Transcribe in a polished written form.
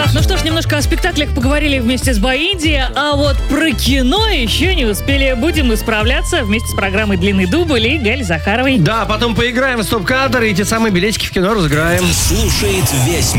Так, ну что ж, немножко о спектаклях поговорили вместе с Баинди, а вот про кино еще не успели. Будем исправляться вместе с программой «Длинный дубль» и Галь Захаровой. Да, потом поиграем в стоп-кадр и те самые билетики в кино разыграем. Слушает весь мир.